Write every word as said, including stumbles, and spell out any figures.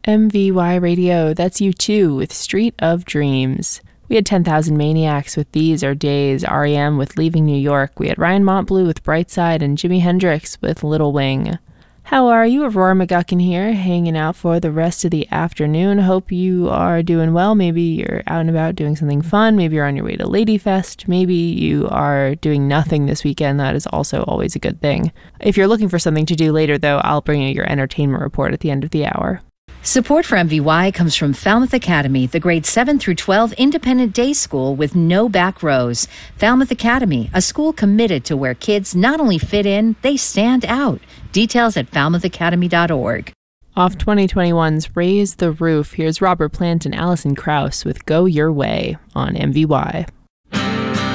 M V Y Radio, that's U two with Street of Dreams. We had ten thousand Maniacs with These Are Days, R E M with Leaving New York. We had Ryan Montbleu with Brightside and Jimi Hendrix with Little Wing. How are you? Aurora McGuckin here, hanging out for the rest of the afternoon. Hope you are doing well. Maybe you're out and about doing something fun. Maybe you're on your way to Ladyfest. Maybe you are doing nothing this weekend. That is also always a good thing. If you're looking for something to do later, though, I'll bring you your entertainment report at the end of the hour. Support for M V Y comes from Falmouth Academy, the grades seven through twelve independent day school with no back rows. Falmouth Academy, a school committed to where kids not only fit in, they stand out. Details at falmouth academy dot org. Off twenty twenty-one's Raise the Roof, here's Robert Plant and Alison Krauss with Go Your Way on M V Y.